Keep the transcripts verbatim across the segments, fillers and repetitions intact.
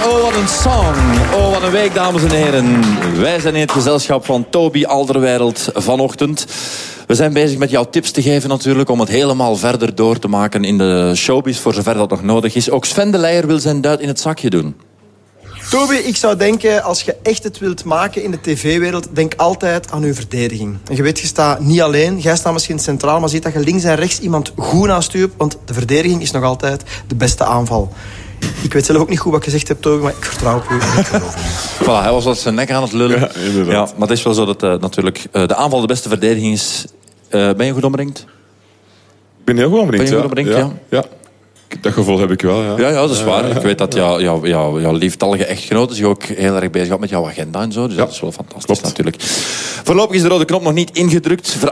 Oh, wat een song. Oh, wat een week, dames en heren. Wij zijn in het gezelschap van Toby Alderweireld vanochtend. We zijn bezig met jouw tips te geven natuurlijk, om het helemaal verder door te maken in de showbiz, voor zover dat nog nodig is. Ook Sven de Leijer wil zijn duit in het zakje doen. Toby, ik zou denken, als je echt het wilt maken in de tv-wereld, denk altijd aan je verdediging. En je weet, je staat niet alleen. Jij staat misschien centraal, maar ziet dat je links en rechts iemand goed naast je hebt, want de verdediging is nog altijd de beste aanval. Ik weet zelf ook niet goed wat je gezegd hebt, Toby, maar ik vertrouw op u. Voilà, hij was wat zijn nek aan het lullen. Ja, inderdaad. Ja, maar het is wel zo dat uh, natuurlijk uh, de aanval de beste verdediging is. Uh, ben je goed omringd? Ik ben heel goed omringd, ben je goed omringd, ja. ja. ja. Dat gevoel heb ik wel, ja. Ja, ja, dat is waar. Ik weet dat jouw jou, jou, jou lieftallige echtgenote zich ook heel erg bezig had met jouw agenda en zo. Dus ja, dat is wel fantastisch. Klopt. Natuurlijk. Voorlopig is de rode knop nog niet ingedrukt. Vra-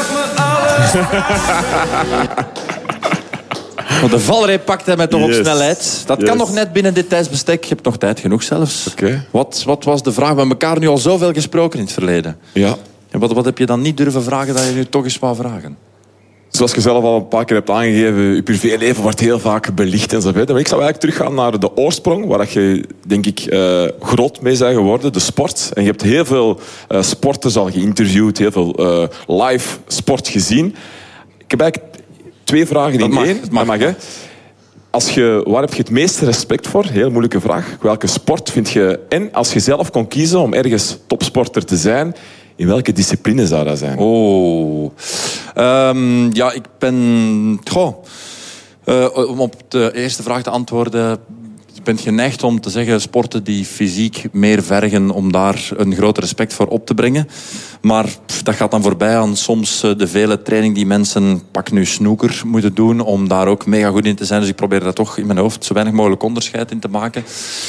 Want de valreep pakt hij met toch yes. op snelheid. Dat yes. kan nog net binnen dit tijdsbestek. Je hebt nog tijd genoeg zelfs. Okay. Wat, wat was de vraag? We hebben elkaar nu al zoveel gesproken in het verleden. Ja. En wat, wat heb je dan niet durven vragen dat je nu toch eens wou vragen? Zoals je zelf al een paar keer hebt aangegeven, je privéleven wordt heel vaak belicht en zo verder. Maar ik zou eigenlijk teruggaan naar de oorsprong, waar je, denk ik, uh, groot mee bent geworden, de sport. En je hebt heel veel uh, sporters al geïnterviewd, heel veel uh, live sport gezien. Ik heb eigenlijk twee vragen in één. Dat mag, mag, hè. Als je, waar heb je het meeste respect voor? Heel moeilijke vraag. Welke sport vind je... En als je zelf kon kiezen om ergens topsporter te zijn, in welke discipline zou dat zijn? Oh... Um, ja, ik ben... Goh, uh, om op de eerste vraag te antwoorden... Ik ben geneigd om te zeggen sporten die fysiek meer vergen om daar een groot respect voor op te brengen. Maar pff, dat gaat dan voorbij aan soms de vele training die mensen, pak nu snooker, moeten doen om daar ook mega goed in te zijn. Dus ik probeer daar toch in mijn hoofd zo weinig mogelijk onderscheid in te maken.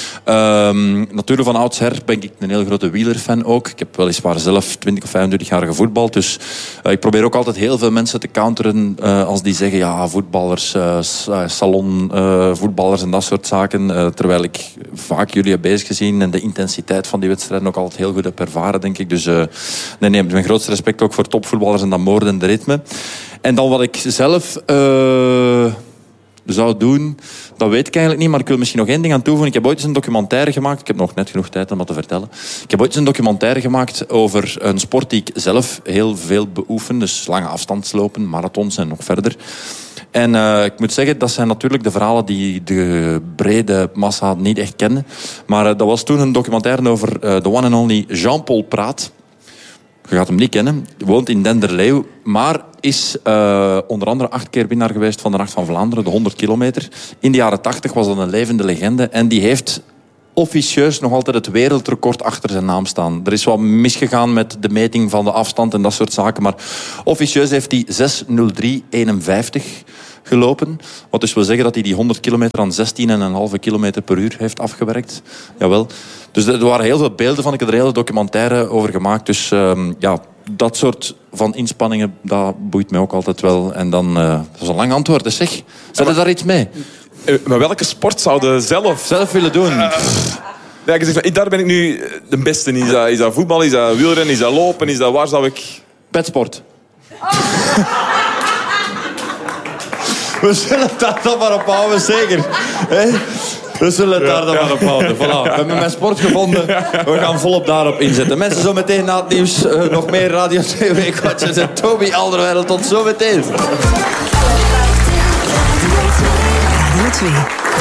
Um, natuurlijk van oudsher ben ik een heel grote wielerfan ook. Ik heb weliswaar zelf twintig of vijfentwintig jaar gevoetbald. Dus uh, ik probeer ook altijd heel veel mensen te counteren uh, als die zeggen ja, voetballers, uh, salon, uh, voetballers en dat soort zaken. Uh, terwijl ik vaak jullie heb bezig gezien en de intensiteit van die wedstrijden ook altijd heel goed heb ervaren, denk ik. Dus uh, nee, nee, met mijn grootste respect ook voor topvoetballers en dat moordende ritme. En dan wat ik zelf uh, zou doen, dat weet ik eigenlijk niet, maar ik wil misschien nog één ding aan toevoegen. Ik heb ooit eens een documentaire gemaakt. Ik heb nog net genoeg tijd om dat te vertellen. Ik heb ooit eens een documentaire gemaakt over een sport die ik zelf heel veel beoefen. Dus lange afstandslopen, marathons en nog verder. En uh, ik moet zeggen, dat zijn natuurlijk de verhalen die de brede massa niet echt kennen. Maar uh, dat was toen een documentaire over uh, the one and only Jean-Paul Praat. Je gaat hem niet kennen. Woont in Denderleeuw. Maar is uh, onder andere acht keer winnaar geweest van de Nacht van Vlaanderen. De honderd kilometer. In de jaren tachtig was dat een levende legende. En die heeft officieus nog altijd het wereldrecord achter zijn naam staan. Er is wat misgegaan met de meting van de afstand en dat soort zaken. Maar officieus heeft hij zes nul drie eenenvijftig gelopen. Wat dus wil zeggen dat hij die honderd kilometer aan zestien komma vijf kilometer per uur heeft afgewerkt. Jawel. Dus er waren heel veel beelden van. Ik heb er een hele documentaire over gemaakt. Dus um, ja, dat soort van inspanningen, dat boeit mij ook altijd wel. En dan, uh, dat is een lang antwoord, dus zeg. Zet er daar iets mee? Maar welke sport zouden zelf... Zelf willen doen? Uh, ja, ik zeg, daar ben ik nu de beste. Is dat, is dat voetbal, is dat wielrennen, is dat lopen, is dat waar zou ik... Petsport. We zullen het daar dan maar op houden, zeker. He? We zullen het daar dan maar op houden. Voilà. We hebben mijn sport gevonden. We gaan volop daarop inzetten. Mensen, zo meteen na het nieuws uh, nog meer Radio twee Weekwatchers en Toby Alderweireld. Tot zo meteen. Radio twee.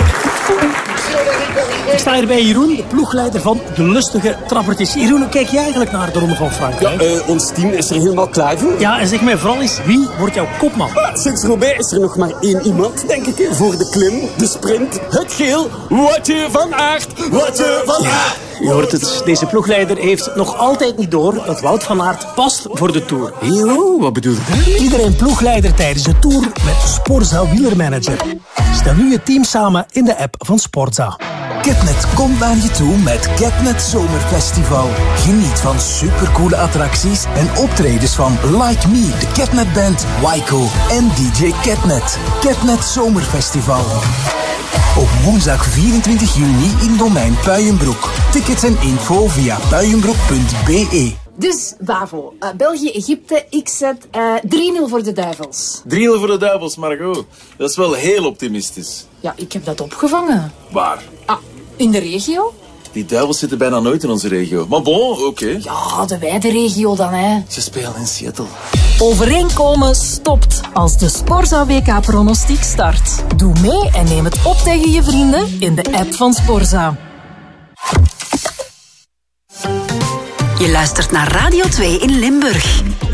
Ik sta hier bij Jeroen, de ploegleider van de lustige trappertjes. Jeroen, hoe kijk jij eigenlijk naar de Ronde van Frankrijk? Ja, uh, ons team is er helemaal klaar voor. Ja, en zeg mij vooral eens, wie wordt jouw kopman? Ah, sinds Roubaix is er nog maar één iemand, denk ik, voor de klim, de sprint, het geel. Woutje van Aert, Woutje van ja, Aert. Je hoort het, deze ploegleider heeft nog altijd niet door dat Wout van Aert past voor de Tour. Yo, wat bedoel je? Iedereen ploegleider tijdens de Tour met Sporza Wielermanager. Stel nu je team samen in de app van Sporza. Ketnet komt naar je toe met Ketnet Zomerfestival. Geniet van supercoole attracties en optredens van Like Me, de Ketnet Band, Wyco en D J Ketnet. Ketnet Zomerfestival. Op woensdag vierentwintig juni in domein Puijenbroek. Tickets en info via puijenbroek punt b e. Dus, Bavo, uh, België-Egypte, ik zet uh, drie nul voor de Duivels. drie nul voor de Duivels, Margot. Dat is wel heel optimistisch. Ja, ik heb dat opgevangen. Waar? Ah, In de regio? Die duivels zitten bijna nooit in onze regio. Maar bon, oké. Okay. Ja, de wijde regio dan, hè. Ze spelen in Seattle. Overeenkomen stopt als de Sporza W K-pronostiek start. Doe mee en neem het op tegen je vrienden in de app van Sporza. Je luistert naar Radio twee in Limburg.